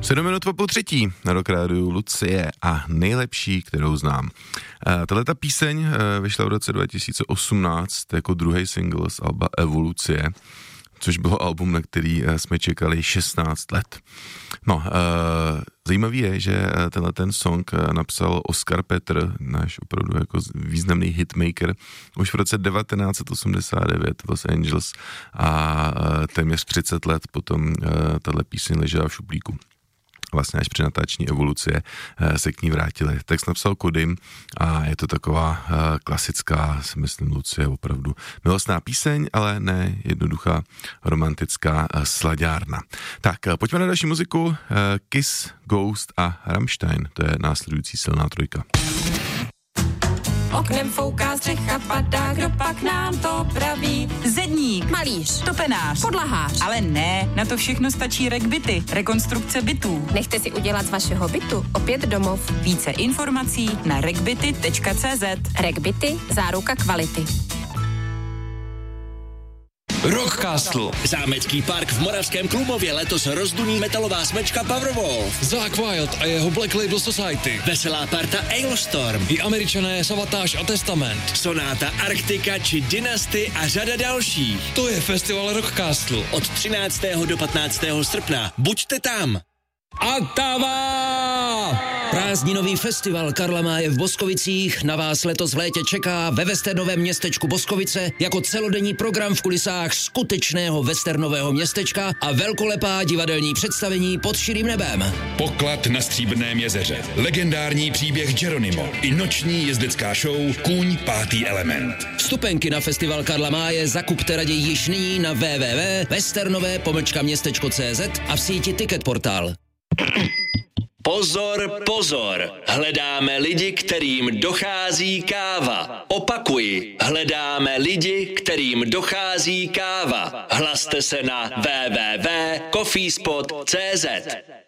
7 minut po půl třetí na Rock Rádiu Lucie a nejlepší, kterou znám. Tahleta píseň vyšla v roce 2018 jako druhý single z alba Evolucie, což bylo album, na který jsme čekali 16 let. No, zajímavý je, že tenhle ten song napsal Oskar Petr, náš opravdu jako významný hitmaker, už v roce 1989 v Los Angeles a téměř 30 let potom tahle píseň ležela v šuplíku. Vlastně až při natáčení Evolucie se k ní vrátili. Text napsal Kodym a je to taková klasická, si myslím, Lucie, opravdu milostná píseň, ale ne jednoduchá romantická slaďárna. Tak, pojďme na další muziku. Kiss, Ghost a Rammstein, to je následující silná trojka. Oknem fouká, střecha padá, kdo pak nám to praví? Zedník, Malíř, topenář, podlahář. ale ne, na to všechno stačí RegBity, rekonstrukce bytů. Nechte si udělat z vašeho bytu opět domov. Více informací na regbity.cz. RegBity, záruka kvality. Rockcastle. Zámecký park v Moravském Krumlově letos rozduní metalová smečka Powerwolf. Zakk Wylde a jeho Black Label Society. Veselá parta Ailstorm. I Američané Savatage a Testament. Sonáta Arktika či Dynasty a řada dalších. To je festival Rockcastle. Od 13. do 15. srpna. Buďte tam. Antava! Prázdninový festival Karla Máje v Boskovicích na vás letos v létě čeká ve westernovém městečku Boskovice jako celodenní program v kulisách skutečného westernového městečka a velkolepá divadelní představení pod širým nebem. Poklad na Stříbrném jezeře, legendární příběh Geronimo i noční jezdecká show Kůň pátý element. Vstupenky na festival Karla Máje zakupte raději již nyní na www.westernové-městečko.cz a v síti Ticketportal. Pozor, pozor, hledáme lidi, kterým dochází káva. Opakuji, hledáme lidi, kterým dochází káva. Hlaste se na www.coffeespot.cz.